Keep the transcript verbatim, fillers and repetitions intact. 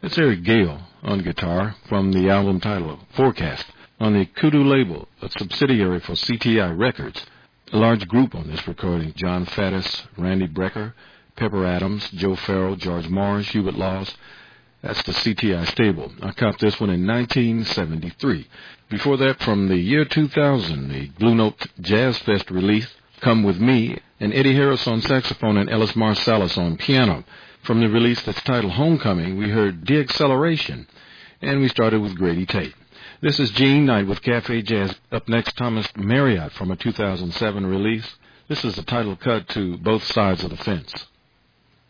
It's Eric Gale on guitar from the album titled Forecast on the Kudu label, a subsidiary for C T I Records. A large group on this recording: John Faddis, Randy Brecker, Pepper Adams, Joe Farrell, George Morris, Hubert Laws. That's the C T I stable. I copped this one in nineteen seventy-three. Before that, from the year two thousand, the Blue Note Jazz Fest release, Come With Me, and Eddie Harris on saxophone and Ellis Marsalis on piano. From the release that's titled Homecoming, we heard De-Acceleration, and we started with Grady Tate. This is Gene Knight with Cafe Jazz. Up next, Thomas Marriott from a two thousand seven release. This is the title cut to Both Sides of the Fence.